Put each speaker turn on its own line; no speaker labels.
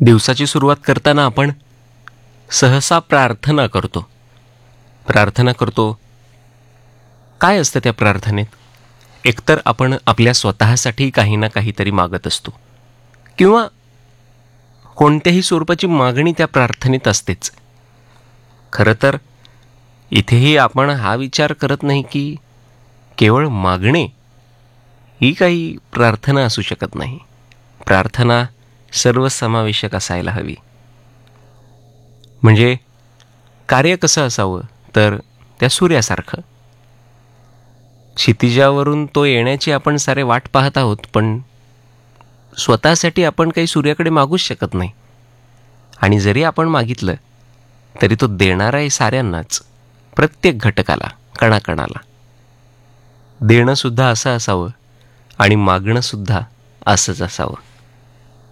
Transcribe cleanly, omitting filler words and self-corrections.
दिवसाची सुरुवात करताना आपण सहसा प्रार्थना करतो. काय असतं त्या प्रार्थनेत? एकतर आपण आपल्या स्वतःसाठी काही ना काहीतरी मागत असतो, किंवा कोणत्याही स्वरूपाची मागणी त्या प्रार्थनेत असतेच. खरं तर इथेही आपण हा विचार करत नाही की केवळ मागणे ही काही प्रार्थना असू शकत नाही. प्रार्थना सर्वसमावेशक असायला हवी. म्हणजे कार्य कसं असावं? तर त्या सूर्यासारखं. क्षितिजावरून तो येण्याची आपण सारे वाट पाहत आहोत, पण स्वतःसाठी आपण काही सूर्याकडे मागूच शकत नाही. आणि जरी आपण मागितलं तरी तो देणारा आहे साऱ्यांनाच, प्रत्येक घटकाला, कणाकणाला. देणंसुद्धा असं असावं आणि मागणंसुद्धा असंच असावं.